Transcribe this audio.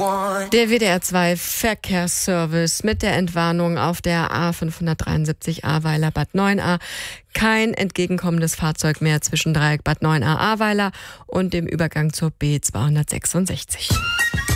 Der WDR 2 Verkehrsservice mit der Entwarnung auf der A573 Ahrweiler Bad 9a. Kein entgegenkommendes Fahrzeug mehr zwischen Dreieck Bad 9a Ahrweiler und dem Übergang zur B266.